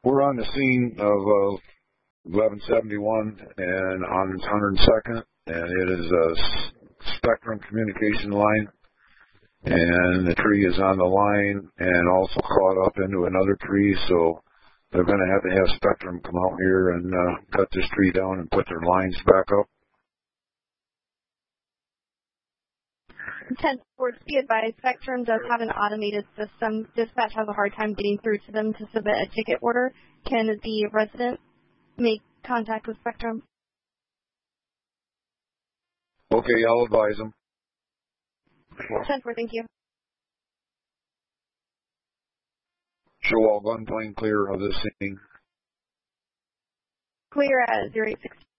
We're on the scene of 1171 and on 102nd, and it is a Spectrum communication line, and the tree is on the line and also caught up into another tree, so they're going to have Spectrum come out here and cut this tree down and put their lines back up. 10-4, be advised, Spectrum does have an automated system. Dispatch has a hard time getting through to them to submit a ticket order. Can the resident make contact with Spectrum? Okay, I'll advise them. 10-4, thank you. Show all gun plane clear of this scene. Clear at 0816.